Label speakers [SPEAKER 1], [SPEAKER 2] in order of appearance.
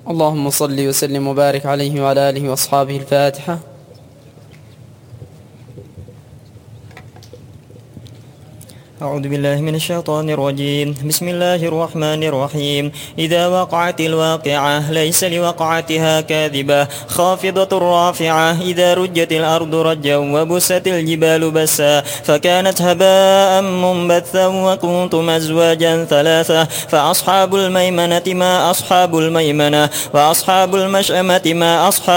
[SPEAKER 1] اللهم صل وسلم وبارك عليه وعلى آله وأصحابه. الفاتحة.
[SPEAKER 2] أعوذ بالله من الشيطان الرجيم. بسم الله الرحمن الرحيم. إذا وقعت الواقعة ليس لوقعتها كاذبة خافضة رافعة إذا رجت الأرض رجا وبست الجبال بسا فكانت هباء منبثا وكنتم أزواجا ثلاثة فأصحاب الميمنة ما أصحاب الميمنة وأصحاب المشأمة ما أصحاب